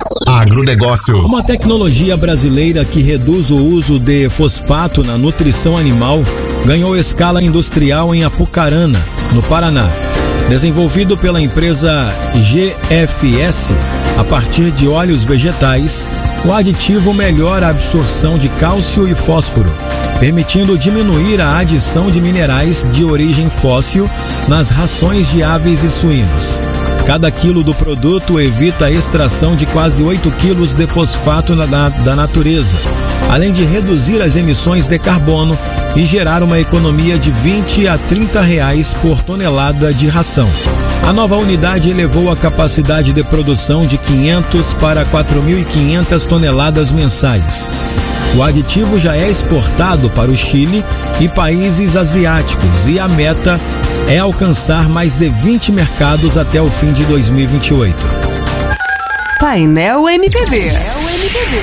Agronegócio. Uma tecnologia brasileira que reduz o uso de fosfato na nutrição animal ganhou escala industrial em Apucarana, no Paraná. Desenvolvido pela empresa GFS, a partir de óleos vegetais, o aditivo melhora a absorção de cálcio e fósforo, permitindo diminuir a adição de minerais de origem fóssil nas rações de aves e suínos. Cada quilo do produto evita a extração de quase 8 quilos de fosfato da natureza, além de reduzir as emissões de carbono e gerar uma economia de R$20 a R$30 por tonelada de ração. A nova unidade elevou a capacidade de produção de 500 para 4.500 toneladas mensais. O aditivo já é exportado para o Chile e países asiáticos e a meta é alcançar mais de 20 mercados até o fim de 2028. Painel MPB.